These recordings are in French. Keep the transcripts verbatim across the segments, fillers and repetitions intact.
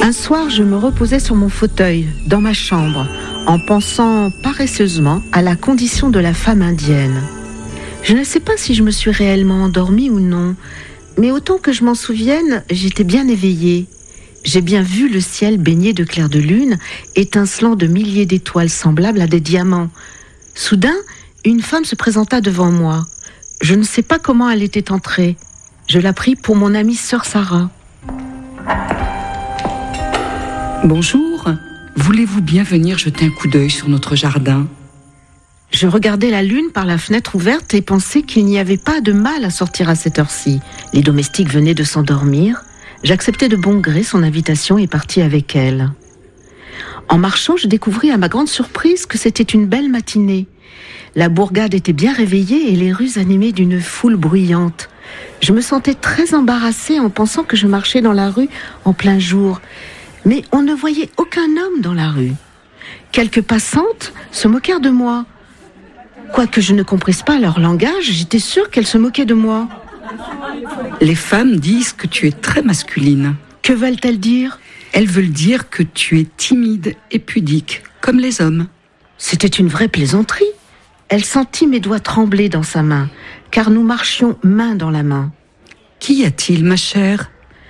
Un soir, je me reposais sur mon fauteuil, dans ma chambre, en pensant paresseusement à la condition de la femme indienne. Je ne sais pas si je me suis réellement endormie ou non, mais autant que je m'en souvienne, j'étais bien éveillée. J'ai bien vu le ciel baigné de clairs de lune, étincelant de milliers d'étoiles semblables à des diamants. Soudain, une femme se présenta devant moi. Je ne sais pas comment elle était entrée. Je la pris pour mon amie sœur Sarah. Bonjour, voulez-vous bien venir jeter un coup d'œil sur notre jardin ? Je regardais la lune par la fenêtre ouverte et pensais qu'il n'y avait pas de mal à sortir à cette heure-ci. Les domestiques venaient de s'endormir. J'acceptai de bon gré son invitation et partis avec elle. En marchant, je découvris à ma grande surprise que c'était une belle matinée. La bourgade était bien réveillée et les rues animées d'une foule bruyante. Je me sentais très embarrassée en pensant que je marchais dans la rue en plein jour. Mais on ne voyait aucun homme dans la rue. Quelques passantes se moquèrent de moi. Quoique je ne comprisse pas leur langage, j'étais sûre qu'elles se moquaient de moi. Les femmes disent que tu es très masculine. Que veulent-elles dire ? Elles veulent dire que tu es timide et pudique, comme les hommes. C'était une vraie plaisanterie. Elle sentit mes doigts trembler dans sa main, car nous marchions main dans la main. Qu'y a-t-il, ma chère ?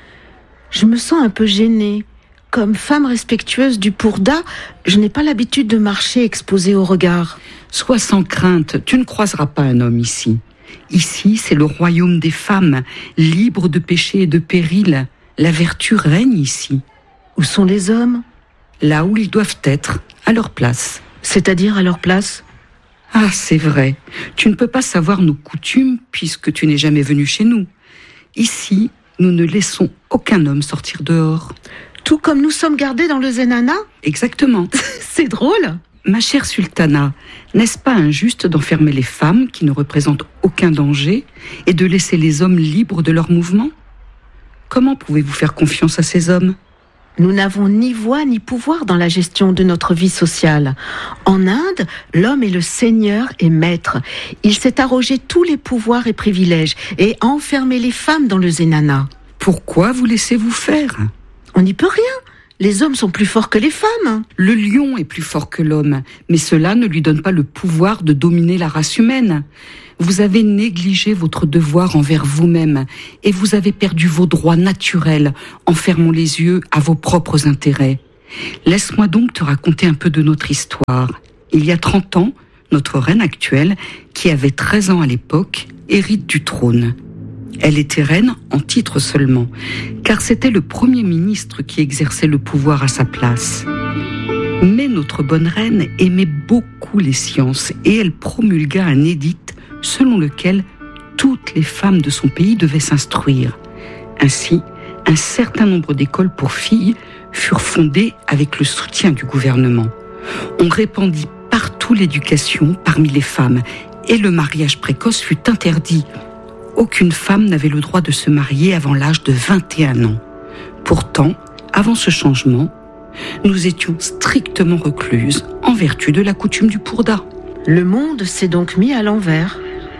Je me sens un peu gênée. Comme femme respectueuse du Pourda, je n'ai pas l'habitude de marcher exposée au regard. Sois sans crainte, tu ne croiseras pas un homme ici. Ici, c'est le royaume des femmes, libre de péché et de péril. La vertu règne ici. Où sont les hommes ? Là où ils doivent être, à leur place. C'est-à-dire à leur place ? Ah, c'est vrai. Tu ne peux pas savoir nos coutumes puisque tu n'es jamais venu chez nous. Ici, nous ne laissons aucun homme sortir dehors. Tout comme nous sommes gardés dans le Zenana ? Exactement. C'est drôle. Ma chère sultana, n'est-ce pas injuste d'enfermer les femmes qui ne représentent aucun danger et de laisser les hommes libres de leurs mouvements ? Comment pouvez-vous faire confiance à ces hommes ? Nous n'avons ni voix ni pouvoir dans la gestion de notre vie sociale. En Inde, l'homme est le seigneur et maître. Il s'est arrogé tous les pouvoirs et privilèges et a enfermé les femmes dans le Zenana. Pourquoi vous laissez-vous faire ? On n'y peut rien. Les hommes sont plus forts que les femmes. Le lion est plus fort que l'homme, mais cela ne lui donne pas le pouvoir de dominer la race humaine. Vous avez négligé votre devoir envers vous-même et vous avez perdu vos droits naturels en fermant les yeux à vos propres intérêts. Laisse-moi donc te raconter un peu de notre histoire. Il y a trente ans, notre reine actuelle, qui avait treize ans à l'époque, hérite du trône. Elle était reine en titre seulement, car c'était le premier ministre qui exerçait le pouvoir à sa place. Mais notre bonne reine aimait beaucoup les sciences et elle promulgua un édit selon lequel toutes les femmes de son pays devaient s'instruire. Ainsi, un certain nombre d'écoles pour filles furent fondées avec le soutien du gouvernement. On répandit partout l'éducation parmi les femmes et le mariage précoce fut interdit. Aucune femme n'avait le droit de se marier avant l'âge de vingt et un ans. Pourtant, avant ce changement, nous étions strictement recluses en vertu de la coutume du Pourda. Le monde s'est donc mis à l'envers.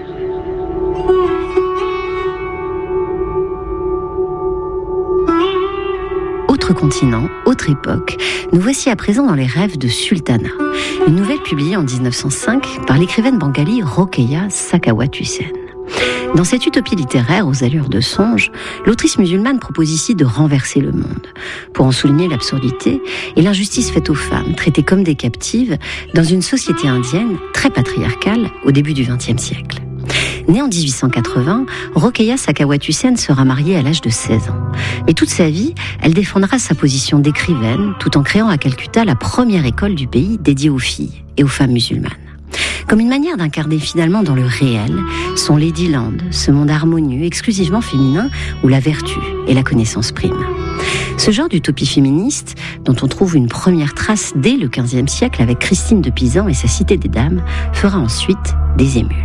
Autre continent, autre époque, nous voici à présent dans les rêves de Sultana, une nouvelle publiée en dix-neuf cent cinq par l'écrivaine bengali Rokeya Sakawat-Hussein. Dans cette utopie littéraire aux allures de songe, l'autrice musulmane propose ici de renverser le monde, pour en souligner l'absurdité et l'injustice faite aux femmes, traitées comme des captives, dans une société indienne très patriarcale au début du vingtième siècle. Née en dix-huit cent quatre-vingts, Rokeya Sakawat-Hussein sera mariée à l'âge de seize ans. Et toute sa vie, elle défendra sa position d'écrivaine, tout en créant à Calcutta la première école du pays dédiée aux filles et aux femmes musulmanes. Comme une manière d'incarner finalement dans le réel son Ladyland, ce monde harmonieux, exclusivement féminin, où la vertu et la connaissance priment. Ce genre d'utopie féministe, dont on trouve une première trace dès le quinzième siècle avec Christine de Pisan et sa Cité des Dames, fera ensuite des émules.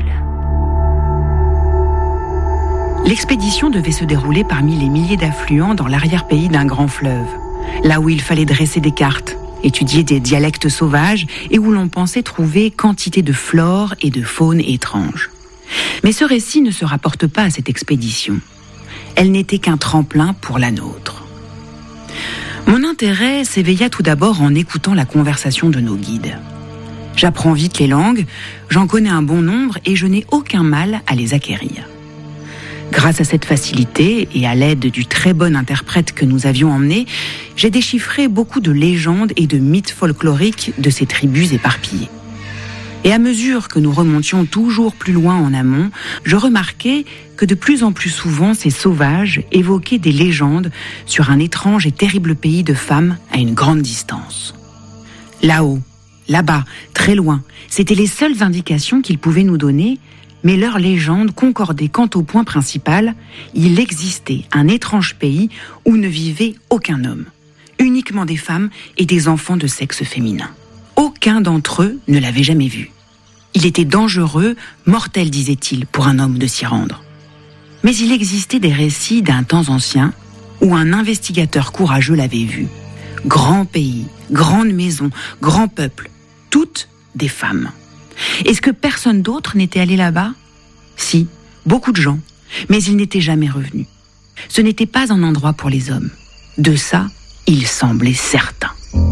L'expédition devait se dérouler parmi les milliers d'affluents dans l'arrière-pays d'un grand fleuve, là où il fallait dresser des cartes, étudier des dialectes sauvages et où l'on pensait trouver quantité de flore et de faune étranges. Mais ce récit ne se rapporte pas à cette expédition. Elle n'était qu'un tremplin pour la nôtre. Mon intérêt s'éveilla tout d'abord en écoutant la conversation de nos guides. J'apprends vite les langues, j'en connais un bon nombre et je n'ai aucun mal à les acquérir. Grâce à cette facilité et à l'aide du très bon interprète que nous avions emmené, j'ai déchiffré beaucoup de légendes et de mythes folkloriques de ces tribus éparpillées. Et à mesure que nous remontions toujours plus loin en amont, je remarquais que de plus en plus souvent ces sauvages évoquaient des légendes sur un étrange et terrible pays de femmes à une grande distance. Là-haut, là-bas, très loin, c'étaient les seules indications qu'ils pouvaient nous donner, mais leurs légendes concordaient quant au point principal, il existait un étrange pays où ne vivait aucun homme, uniquement des femmes et des enfants de sexe féminin. Aucun d'entre eux ne l'avait jamais vu. Il était dangereux, mortel, disait-il, pour un homme de s'y rendre. Mais il existait des récits d'un temps ancien où un investigateur courageux l'avait vu. Grand pays, grande maison, grand peuple, toutes des femmes. Est-ce que personne d'autre n'était allé là-bas ? Si, beaucoup de gens, mais ils n'étaient jamais revenus. Ce n'était pas un endroit pour les hommes. De ça, il semblait certain.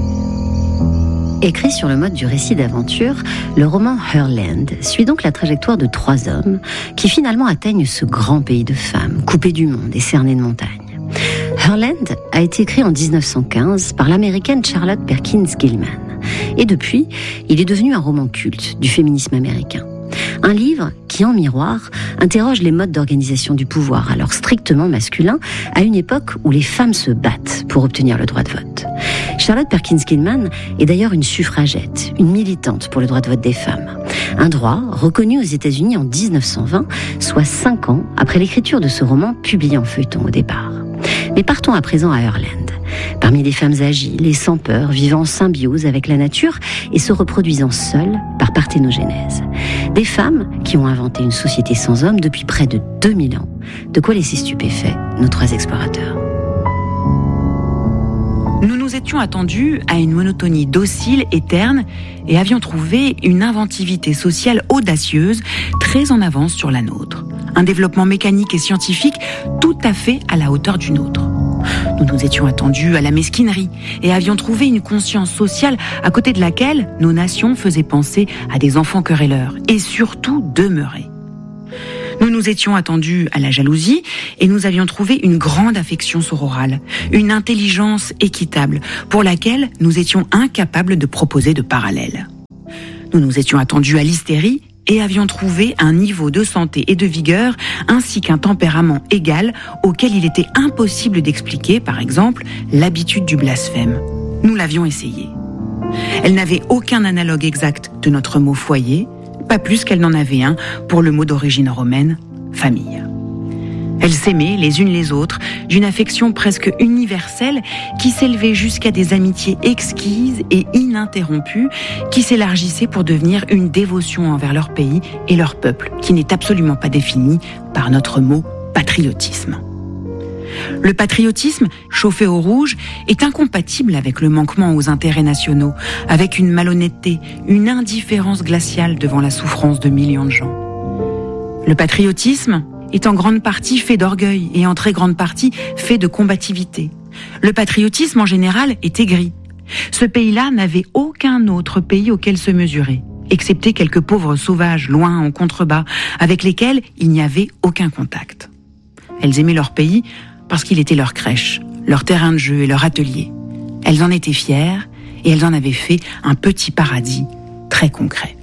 Écrit sur le mode du récit d'aventure, le roman Herland suit donc la trajectoire de trois hommes qui finalement atteignent ce grand pays de femmes, coupé du monde et cerné de montagnes. Herland a été écrit en dix-neuf cent quinze par l'américaine Charlotte Perkins Gilman. Et depuis, il est devenu un roman culte du féminisme américain. Un livre qui, en miroir, interroge les modes d'organisation du pouvoir, alors strictement masculin, à une époque où les femmes se battent pour obtenir le droit de vote. Charlotte Perkins Gilman est d'ailleurs une suffragette, une militante pour le droit de vote des femmes. Un droit reconnu aux États-Unis en dix-neuf cent vingt, soit cinq ans après l'écriture de ce roman publié en feuilleton au départ. Mais partons à présent à Herland. Parmi des femmes agiles et sans peur, vivant en symbiose avec la nature et se reproduisant seules par parthénogenèse. Des femmes qui ont inventé une société sans hommes depuis près de deux mille ans. De quoi laisser stupéfaits nos trois explorateurs. Nous nous étions attendus à une monotonie docile et terne et avions trouvé une inventivité sociale audacieuse, très en avance sur la nôtre. Un développement mécanique et scientifique tout à fait à la hauteur du nôtre. Nous nous étions attendus à la mesquinerie et avions trouvé une conscience sociale à côté de laquelle nos nations faisaient penser à des enfants querelleurs et surtout demeuraient. Nous nous étions attendus à la jalousie et nous avions trouvé une grande affection sororale, une intelligence équitable pour laquelle nous étions incapables de proposer de parallèles. Nous nous étions attendus à l'hystérie et avions trouvé un niveau de santé et de vigueur ainsi qu'un tempérament égal auquel il était impossible d'expliquer, par exemple, l'habitude du blasphème. Nous l'avions essayé. Elle n'avait aucun analogue exact de notre mot foyer, pas plus qu'elle n'en avait un pour le mot d'origine romaine, famille. Elles s'aimaient les unes les autres d'une affection presque universelle qui s'élevait jusqu'à des amitiés exquises et ininterrompues qui s'élargissaient pour devenir une dévotion envers leur pays et leur peuple qui n'est absolument pas défini par notre mot patriotisme. Le patriotisme, chauffé au rouge, est incompatible avec le manquement aux intérêts nationaux, avec une malhonnêteté, une indifférence glaciale devant la souffrance de millions de gens. Le patriotisme est en grande partie fait d'orgueil et en très grande partie fait de combativité. Le patriotisme en général est aigri. Ce pays-là n'avait aucun autre pays auquel se mesurer, excepté quelques pauvres sauvages loin en contrebas, avec lesquels il n'y avait aucun contact. Elles aimaient leur pays parce qu'il était leur crèche, leur terrain de jeu et leur atelier. Elles en étaient fières et elles en avaient fait un petit paradis très concret.